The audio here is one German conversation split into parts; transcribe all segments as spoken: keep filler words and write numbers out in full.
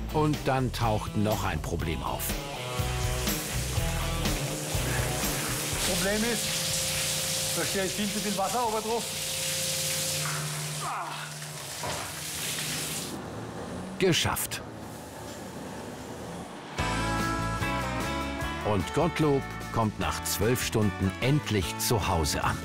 Und dann taucht noch ein Problem auf. Problem ist, da steht viel zu viel Wasser oben drauf. Geschafft. Und Gottlob kommt nach zwölf Stunden endlich zu Hause an.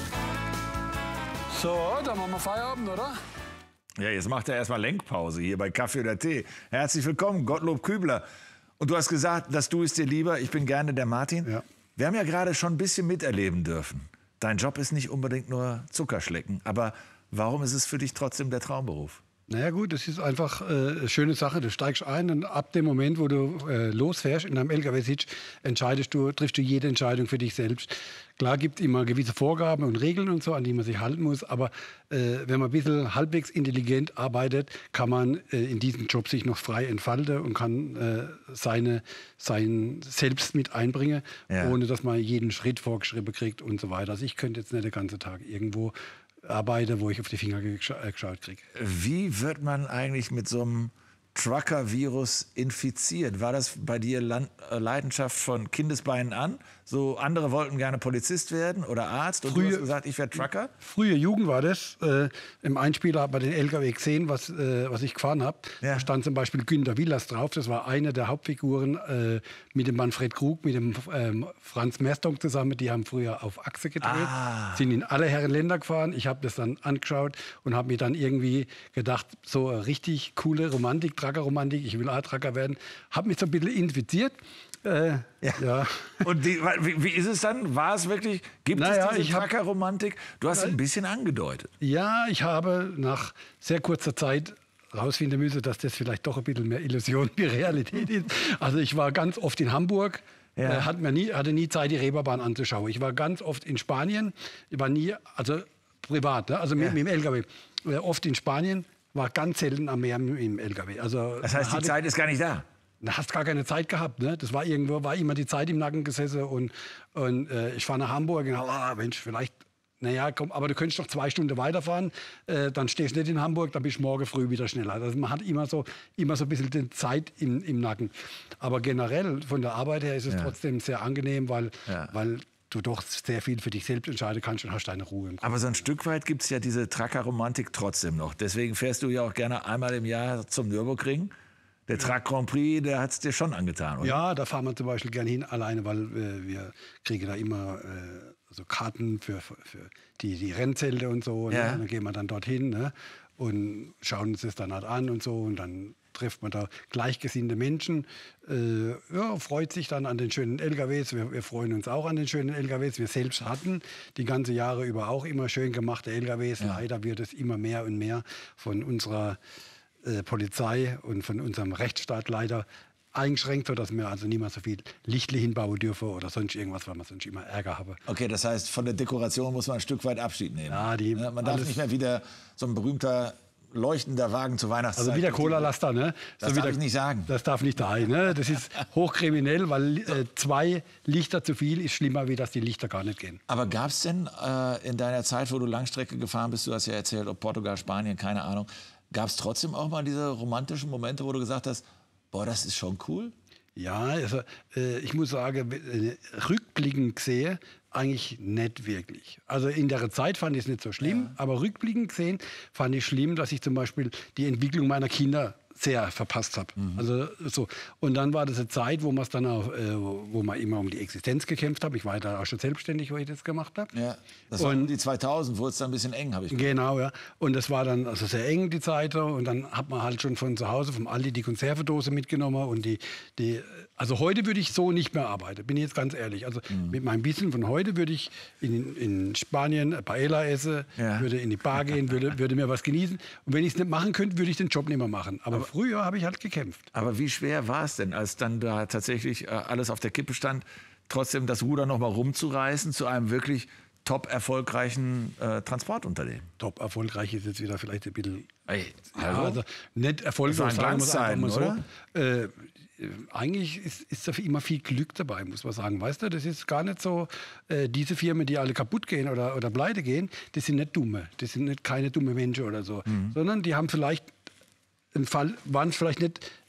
So, dann machen wir Feierabend, oder? Ja, jetzt macht er erstmal Lenkpause hier bei Kaffee oder Tee. Herzlich willkommen, Gottlob Kübler. Und du hast gesagt, dass du ist dir lieber, ich bin gerne der Martin. Ja. Wir haben ja gerade schon ein bisschen miterleben dürfen. Dein Job ist nicht unbedingt nur Zuckerschlecken. Aber warum ist es für dich trotzdem der Traumberuf? Naja gut, das ist einfach äh, eine schöne Sache. Du steigst ein und ab dem Moment, wo du äh, losfährst, in deinem L K W sitzt, entscheidest du, triffst du jede Entscheidung für dich selbst. Klar gibt es immer gewisse Vorgaben und Regeln und so, an die man sich halten muss. Aber äh, wenn man ein bisschen halbwegs intelligent arbeitet, kann man äh, in diesem Job sich noch frei entfalten und kann äh, seine, sein Selbst mit einbringen, Ja. ohne dass man jeden Schritt vorgeschrieben kriegt und so weiter. Also ich könnte jetzt nicht den ganzen Tag irgendwo arbeite, wo ich auf die Finger gescha äh, geschaut kriege. Wie wird man eigentlich mit so einem Trucker-Virus infiziert? War das bei dir Land äh, Leidenschaft von Kindesbeinen an? So andere wollten gerne Polizist werden oder Arzt und Früher- du hast gesagt, ich werde Trucker? Frühe Jugend war das. Äh, Im Einspieler hat man den L K W gesehen, was, äh, was ich gefahren habe. Ja. Da stand zum Beispiel Günter Willers drauf. Das war eine der Hauptfiguren äh, mit dem Manfred Krug, mit dem ähm, Franz Merstonk zusammen. Die haben früher auf Achse gedreht, Ah. sind in alle Herren Länder gefahren. Ich habe das dann angeschaut und habe mir dann irgendwie gedacht, so eine richtig coole Romantik, Trucker-Romantik, ich will auch Trucker werden. Habe mich so ein bisschen infiziert. Äh, Ja. ja. Und die, wie, wie ist es dann? War es wirklich, gibt Naja, es diese ich hab- Trucker-Romantik? Du hast ein bisschen angedeutet. Ja, ich habe nach sehr kurzer Zeit rausfinden müssen, dass das vielleicht doch ein bisschen mehr Illusion wie Realität ist. Also ich war ganz oft in Hamburg, Ja. äh, hat mir nie, hatte nie Zeit, die Reeperbahn anzuschauen. Ich war ganz oft in Spanien, ich war nie, also privat, ne? also mit, Ja. mit dem L K W. Äh, oft in Spanien, war ganz selten am Meer mit dem L K W. Also Das heißt, die hatte- Zeit ist gar nicht da. Da hast gar keine Zeit gehabt, ne? Das war irgendwo, war immer die Zeit im Nacken gesessen und, und äh, ich fahre nach Hamburg und ah, Mensch, vielleicht, naja, komm, aber du könntest noch zwei Stunden weiterfahren, äh, dann stehst du nicht in Hamburg, dann bist du morgen früh wieder schneller. Also man hat immer so, immer so ein bisschen die Zeit im, im Nacken. Aber generell von der Arbeit her ist es Ja. trotzdem sehr angenehm, weil, Ja. weil du doch sehr viel für dich selbst entscheiden kannst und hast deine Ruhe im Kopf. Aber so ein Stück weit gibt es ja diese Trucker-Romantik trotzdem noch. Deswegen fährst du ja auch gerne einmal im Jahr zum Nürburgring. Der Truck Grand Prix, der hat es dir schon angetan, oder? Ja, da fahren wir zum Beispiel gern hin, alleine, weil äh, wir kriegen da immer äh, so Karten für, für die, die Rennzelte und so. Ja. Ne? Dann gehen wir dann dorthin, ne? Und schauen uns das dann halt an und so. Und dann trifft man da gleichgesinnte Menschen. Äh, ja, freut sich dann an den schönen L K Ws. Wir, wir freuen uns auch an den schönen L K Ws. Wir selbst hatten die ganze Jahre über auch immer schön gemachte L K Ws. Ja. Leider wird es immer mehr und mehr von unserer äh, Polizei und von unserem Rechtsstaat leider eingeschränkt, sodass wir also nicht mehr so viel Lichtli hinbauen dürfen oder sonst irgendwas, weil wir sonst immer Ärger haben. Okay, das heißt, von der Dekoration muss man ein Stück weit Abschied nehmen. Ja, die- Ne, man darf alles- nicht mehr wieder so ein berühmter leuchtender Wagen zur Weihnachtszeit. Also wie der durch die- Cola-Laster, ne? Das so wie darf der, ich nicht sagen. Das darf nicht sein, ne? Das ist hochkriminell, weil äh, zwei Lichter zu viel ist schlimmer, wie dass die Lichter gar nicht gehen. Aber gab es denn äh, in deiner Zeit, wo du Langstrecke gefahren bist, du hast ja erzählt, ob Portugal, Spanien, keine Ahnung, gab es trotzdem auch mal diese romantischen Momente, wo du gesagt hast, boah, das ist schon cool? Ja, also äh, ich muss sagen, äh, rückblickend gesehen, eigentlich nicht wirklich. Also in der Zeit fand ich es nicht so schlimm, Ja. aber rückblickend gesehen fand ich schlimm, dass ich zum Beispiel die Entwicklung meiner Kinder sehr verpasst habe. Mhm. Also so. Und dann war das eine Zeit, wo man es dann auch, äh, wo man immer um die Existenz gekämpft habe. Ich war ja da auch schon selbstständig, wo ich das gemacht habe. Ja. Das war um Und- die zweitausend, wurde es dann ein bisschen eng, habe ich gehört. Genau, ja. Und das war dann also sehr eng, die Zeit. Und dann hat man halt schon von zu Hause, vom Aldi, die Konservendose mitgenommen. Und die, die, also heute würde ich so nicht mehr arbeiten, bin ich jetzt ganz ehrlich. Also Mhm. mit meinem Wissen von heute würde ich in, in Spanien Paella essen, Ja. würde in die Bar gehen, würde, würde mir was genießen. Und wenn ich es nicht machen könnte, würde ich den Job nicht mehr machen. Aber, früher habe ich halt gekämpft. Aber wie schwer war es denn, als dann da tatsächlich äh, alles auf der Kippe stand, trotzdem das Ruder noch mal rumzureißen zu einem wirklich top erfolgreichen äh, Transportunternehmen? Top erfolgreich ist jetzt wieder vielleicht ein bisschen. Ey, Ja, also, also nicht erfolglos, Das waren sagen wir es einfach mal so. Glanzzeiten, Äh, eigentlich ist, ist da immer viel Glück dabei, muss man sagen. Weißt du, das ist gar nicht so, äh, diese Firmen, die alle kaputt gehen oder, oder pleite gehen, das sind nicht dumme. Das sind nicht keine dumme Menschen oder so. Mhm. Sondern die haben vielleicht, im Fall, waren es vielleicht nicht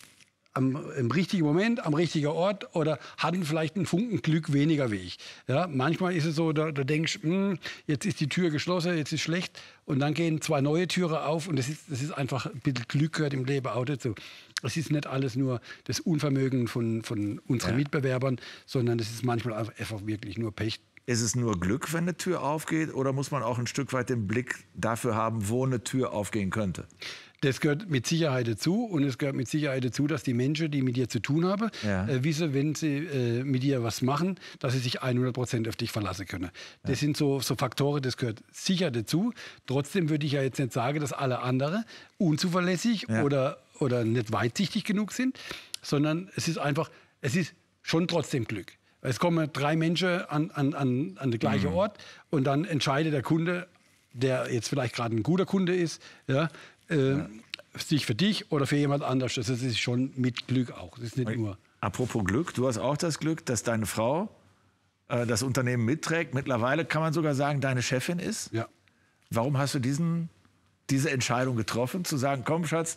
am, im richtigen Moment, am richtigen Ort oder hatten vielleicht einen Funken Glück weniger wie ich. Ja, manchmal ist es so, da, da denkst du, jetzt ist die Tür geschlossen, jetzt ist schlecht und dann gehen zwei neue Türen auf und das ist, das ist einfach ein bisschen Glück gehört im Leben auch dazu. Es ist nicht alles nur das Unvermögen von, von unseren ja. Mitbewerbern, sondern es ist manchmal einfach wirklich nur Pech. Ist es nur Glück, wenn eine Tür aufgeht oder muss man auch ein Stück weit den Blick dafür haben, wo eine Tür aufgehen könnte? Das gehört mit Sicherheit dazu und es gehört mit Sicherheit dazu, dass die Menschen, die mit dir zu tun haben, ja. äh, wissen, wenn sie äh, mit dir was machen, dass sie sich hundert Prozent auf dich verlassen können. Das ja. sind so, so Faktoren, das gehört sicher dazu. Trotzdem würde ich ja jetzt nicht sagen, dass alle anderen unzuverlässig ja. oder, oder nicht weitsichtig genug sind, sondern es ist einfach, es ist schon trotzdem Glück. Es kommen drei Menschen an, an, an, an den gleichen mhm. Ort und dann entscheidet der Kunde, der jetzt vielleicht gerade ein guter Kunde ist, ja, Äh, ja. sich für dich oder für jemand anders. Das ist schon mit Glück auch. Das ist nicht nur. Apropos Glück, du hast auch das Glück, dass deine Frau äh, das Unternehmen mitträgt. Mittlerweile kann man sogar sagen, deine Chefin ist. Ja. Warum hast du diesen, diese Entscheidung getroffen, zu sagen, komm Schatz,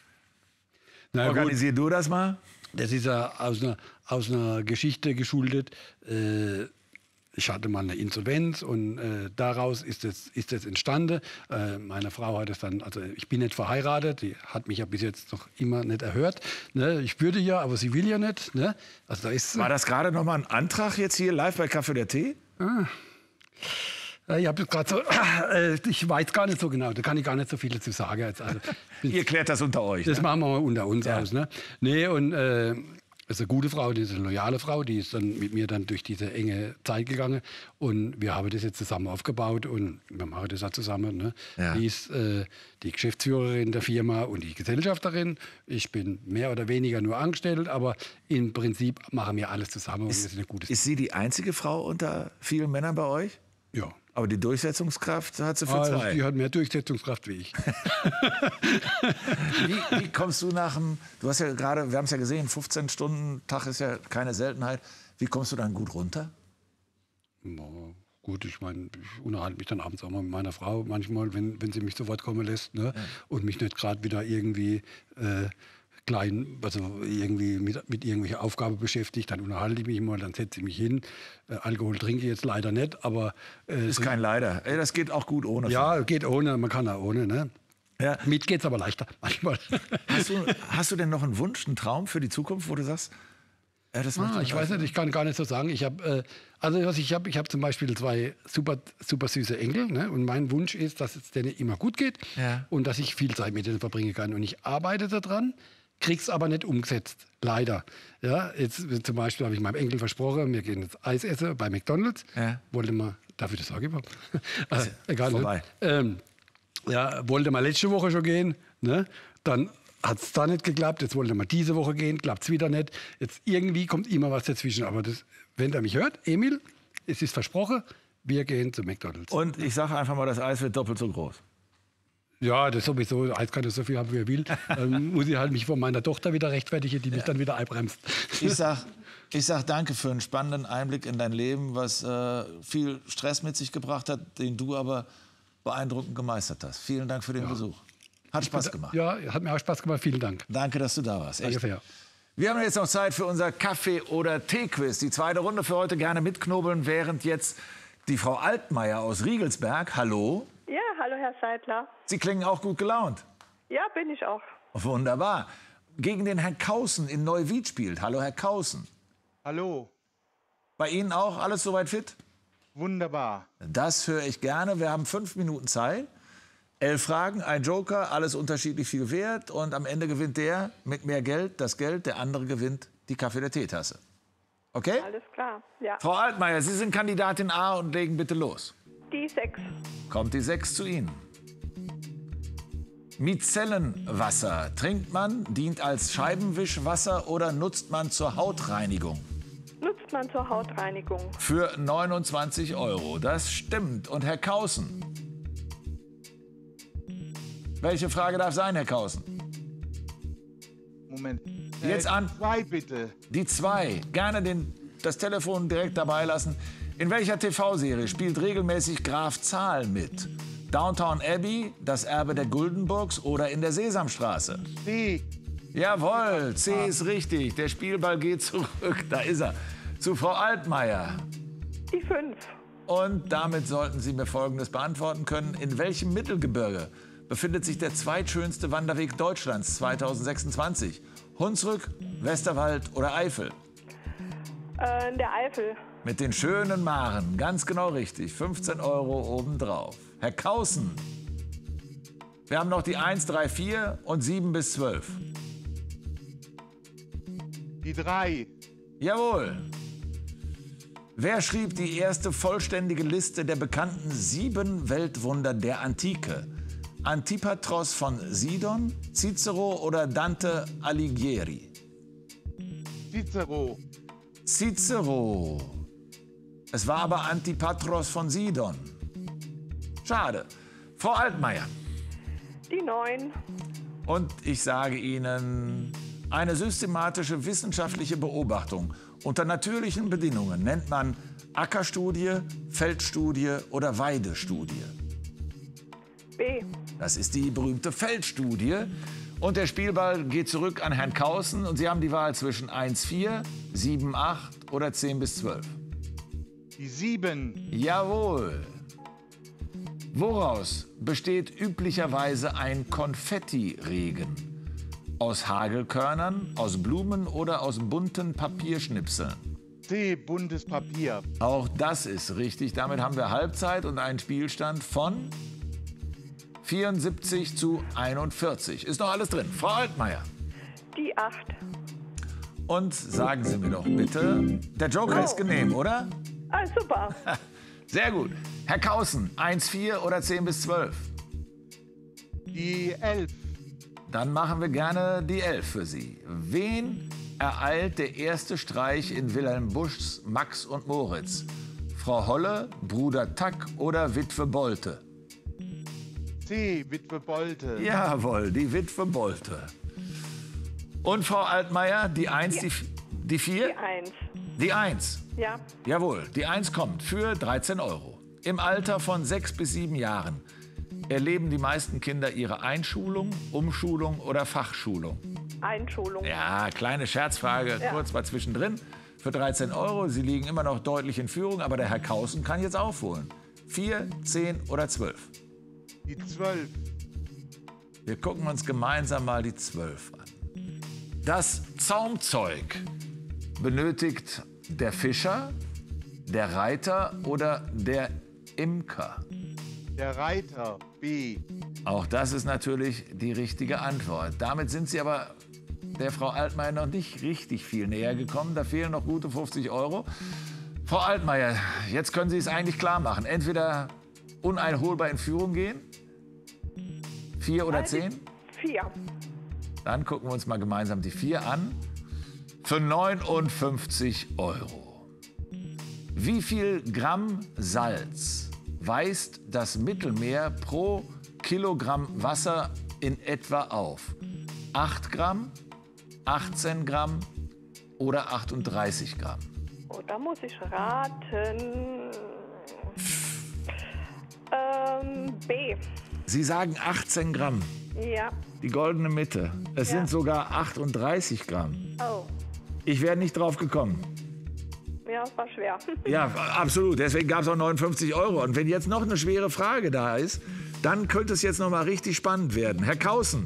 Na, organisier gut. du das mal? Das ist ja aus einer, aus einer Geschichte geschuldet. Äh, Ich hatte mal eine Insolvenz und äh, daraus ist es ist es entstanden. Äh, meine Frau hat es dann, also ich bin nicht verheiratet, die hat mich ja bis jetzt noch immer nicht erhört. Ne? Ich würde ja, aber sie will ja nicht. Ne? Also da ist, War das gerade noch mal ein Antrag jetzt hier live bei Kaffee der Tee? Ah. Ich habe gerade so, äh, ich weiß gar nicht so genau, da kann ich gar nicht so viel dazu sagen. Jetzt, also, Ihr klärt das unter euch. Das ne? machen wir mal unter uns ja. aus. Ne? Nee, und äh, das ist eine gute Frau, die ist eine loyale Frau, die ist dann mit mir dann durch diese enge Zeit gegangen und wir haben das jetzt zusammen aufgebaut und wir machen das auch zusammen. Ne? Ja. Die ist äh, die Geschäftsführerin der Firma und die Gesellschafterin. Ich bin mehr oder weniger nur angestellt, aber im Prinzip machen wir alles zusammen. Ist, und wir sind ein gutes ist sie die einzige Frau unter vielen Männern bei euch? Ja. Aber die Durchsetzungskraft hat sie für ah, zwei. Die hat mehr Durchsetzungskraft wie ich. wie, wie kommst du nach dem, du hast ja gerade, wir haben es ja gesehen, fünfzehn Stunden Tag ist ja keine Seltenheit. Wie kommst du dann gut runter? Ja, gut, ich meine, ich unterhalte mich dann abends auch mal mit meiner Frau manchmal, wenn, wenn sie mich zu Wort kommen lässt, ne? Ja. Und mich nicht gerade wieder irgendwie äh, klein, also irgendwie mit, mit irgendwelchen Aufgaben beschäftigt, dann unterhalte ich mich mal, dann setze ich mich hin. Äh, Alkohol trinke ich jetzt leider nicht, aber... Äh, ist kein Leider. Ey, das geht auch gut ohne. Ja, geht ohne, man kann auch ohne. Ne? Ja. Mit geht's aber leichter manchmal. Hast du, hast du denn noch einen Wunsch, einen Traum für die Zukunft, wo du sagst... Ja, das ah, ich weiß nicht, ich kann gar nicht so sagen. Ich habe äh, also was ich habe, ich habe zum Beispiel zwei super, super süße Enkel, ne? Und mein Wunsch ist, dass es denen immer gut geht ja. und dass ich viel Zeit mit denen verbringen kann. Und ich arbeite daran, krieg's aber nicht umgesetzt, leider. Ja, jetzt zum Beispiel habe ich meinem Enkel versprochen, wir gehen jetzt Eis essen bei McDonald's. Ja. Wollte mal, darf ich das sagen überhaupt? also, egal. Vorbei. Ähm, ja, wollte mal letzte Woche schon gehen, ne? Dann hat es da nicht geklappt, jetzt wollte mal diese Woche gehen, klappt es wieder nicht. Jetzt irgendwie kommt immer was dazwischen. Aber das, wenn er mich hört, Emil, es ist versprochen, wir gehen zu McDonald's. Und ich sage einfach mal, das Eis wird doppelt so groß. Ja, das sowieso. Eis kann das so viel haben, wie er will. Dann muss ich halt mich von meiner Tochter wieder rechtfertigen, die mich ja. dann wieder einbremst. Ich sag, ich sag danke für einen spannenden Einblick in dein Leben, was äh, viel Stress mit sich gebracht hat, den du aber beeindruckend gemeistert hast. Vielen Dank für den ja. Besuch. Hat Spaß gemacht. Ja, hat mir auch Spaß gemacht. Vielen Dank. Danke, dass du da warst. Echt. Danke sehr. Wir haben jetzt noch Zeit für unser Kaffee- oder Tee-Quiz. Die zweite Runde für heute gerne mitknobeln, während jetzt die Frau Altmaier aus Riegelsberg, hallo. Ja, hallo Herr Seidler. Sie klingen auch gut gelaunt. Ja, bin ich auch. Wunderbar. Gegen den Herrn Kausen in Neuwied spielt. Hallo, Herr Kausen. Hallo. Bei Ihnen auch alles soweit fit? Wunderbar. Das höre ich gerne. Wir haben fünf Minuten Zeit. Elf Fragen, ein Joker, alles unterschiedlich viel wert. Und am Ende gewinnt der mit mehr Geld das Geld. Der andere gewinnt die Kaffee- oder Teetasse. Okay? Alles klar, ja. Frau Altmaier, Sie sind Kandidatin A und legen bitte los. Die sechs. Kommt die sechs zu Ihnen. Micellenwasser trinkt man, dient als Scheibenwischwasser oder nutzt man zur Hautreinigung? Nutzt man zur Hautreinigung. Für neunundzwanzig Euro. Das stimmt. Und Herr Kausen? Welche Frage darf sein, Herr Kausen? Moment. Jetzt an. Zwei, bitte. Die zwei. Gerne den, das Telefon direkt dabei lassen. In welcher T V-Serie spielt regelmäßig Graf Zahl mit? Downton Abbey, Das Erbe der Guldenburgs oder in der Sesamstraße? B. Jawohl, C ist richtig. Der Spielball geht zurück. Da ist er. Zu Frau Altmaier. Die fünf. Und damit sollten Sie mir Folgendes beantworten können. In welchem Mittelgebirge befindet sich der zweitschönste Wanderweg Deutschlands zweitausendsechsundzwanzig? Hunsrück, Westerwald oder Eifel? Äh, in der Eifel. Mit den schönen Maren. Ganz genau richtig. fünfzehn Euro obendrauf. Herr Kausen. Wir haben noch die eins, drei, vier und sieben bis zwölf. Die drei. Jawohl. Wer schrieb die erste vollständige Liste der bekannten sieben Weltwunder der Antike? Antipatros von Sidon, Cicero oder Dante Alighieri? Cicero. Cicero. Es war aber Antipatros von Sidon. Schade. Frau Altmaier. Die neun. Und ich sage Ihnen, eine systematische wissenschaftliche Beobachtung unter natürlichen Bedingungen nennt man Ackerstudie, Feldstudie oder Weidestudie. B. Das ist die berühmte Feldstudie. Und der Spielball geht zurück an Herrn Kausen. Und Sie haben die Wahl zwischen eins, vier, sieben, acht oder zehn bis zwölf. Die sieben. Jawohl. Woraus besteht üblicherweise ein Konfettiregen? Aus Hagelkörnern, aus Blumen oder aus bunten Papierschnipseln? C. Buntes Papier. Auch das ist richtig. Damit haben wir Halbzeit und einen Spielstand von vierundsiebzig zu einundvierzig. Ist noch alles drin. Frau Altmaier. Die acht. Und sagen Sie mir doch bitte, der Joker Oh. ist genehm, oder? Ah, super. Sehr gut. Herr Kausen, eins, vier oder zehn bis zwölf? Die elf. Dann machen wir gerne die elf für Sie. Wen ereilt der erste Streich in Wilhelm Buschs Max und Moritz? Frau Holle, Bruder Tack oder Witwe Bolte? C. Witwe Bolte. Jawohl, die Witwe Bolte. Und Frau Altmaier, die eins, die, die vier? Die eins. Die eins. Ja. Jawohl, die eins kommt für dreizehn Euro. Im Alter von sechs bis sieben Jahren erleben die meisten Kinder ihre Einschulung, Umschulung oder Fachschulung. Einschulung. Ja, kleine Scherzfrage, Ja. kurz mal zwischendrin. Für dreizehn Euro, Sie liegen immer noch deutlich in Führung, aber der Herr Kausen kann jetzt aufholen. vier, zehn oder zwölf? Die zwölf. Wir gucken uns gemeinsam mal die zwölf an. Das Zaumzeug benötigt der Fischer, der Reiter oder der Imker? Der Reiter. B. Auch das ist natürlich die richtige Antwort. Damit sind Sie aber der Frau Altmaier noch nicht richtig viel näher gekommen. Da fehlen noch gute fünfzig Euro. Frau Altmaier, jetzt können Sie es eigentlich klar machen. Entweder uneinholbar in Führung gehen, vier oder zehn. Vier. Dann gucken wir uns mal gemeinsam die vier an. Für neunundfünfzig Euro. Wie viel Gramm Salz weist das Mittelmeer pro Kilogramm Wasser in etwa auf? acht Gramm, achtzehn Gramm oder achtunddreißig Gramm? Oh, da muss ich raten. Ähm, B. Sie sagen achtzehn Gramm, Ja. die goldene Mitte. Es Ja. sind sogar achtunddreißig Gramm. Oh. Ich wäre nicht drauf gekommen. Ja, war schwer. Ja, absolut. Deswegen gab es auch neunundfünfzig Euro. Und wenn jetzt noch eine schwere Frage da ist, dann könnte es jetzt noch mal richtig spannend werden. Herr Kausen,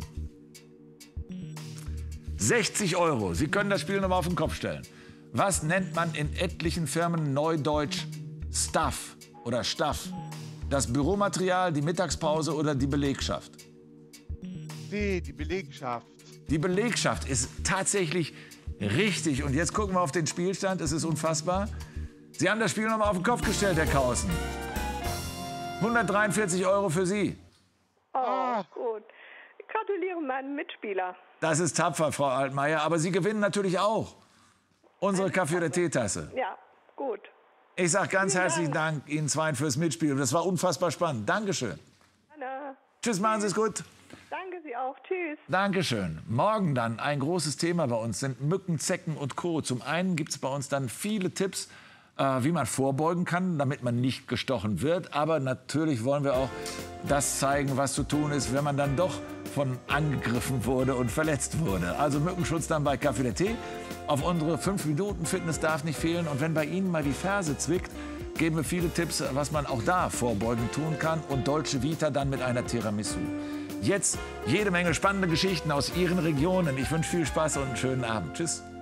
sechzig Euro. Sie können das Spiel noch mal auf den Kopf stellen. Was nennt man in etlichen Firmen neudeutsch Staff oder Staff? Das Büromaterial, die Mittagspause oder die Belegschaft? C. Die Belegschaft. Die Belegschaft ist tatsächlich richtig. Und jetzt gucken wir auf den Spielstand. Es ist unfassbar. Sie haben das Spiel noch mal auf den Kopf gestellt, Herr Kausen. hundertdreiundvierzig Euro für Sie. Oh, gut. Ich gratuliere meinem Mitspieler. Das ist tapfer, Frau Altmaier. Aber Sie gewinnen natürlich auch unsere Kaffee- oder Teetasse. Ja, gut. Ich sage ganz herzlichen Dank Ihnen zwei fürs Mitspielen. Das war unfassbar spannend. Dankeschön. Anna. Tschüss, machen Sie es gut. Danke Sie auch. Tschüss. Dankeschön. Morgen dann ein großes Thema bei uns sind Mücken, Zecken und Co. Zum einen gibt es bei uns dann viele Tipps, äh, wie man vorbeugen kann, damit man nicht gestochen wird. Aber natürlich wollen wir auch das zeigen, was zu tun ist, wenn man dann doch von angegriffen wurde und verletzt wurde. Also Mückenschutz dann bei Café Latte. Auf unsere fünf Minuten Fitness darf nicht fehlen. Und wenn bei Ihnen mal die Ferse zwickt, geben wir viele Tipps, was man auch da vorbeugend tun kann. Und Dolce Vita dann mit einer Tiramisu. Jetzt jede Menge spannende Geschichten aus Ihren Regionen. Ich wünsche viel Spaß und einen schönen Abend. Tschüss.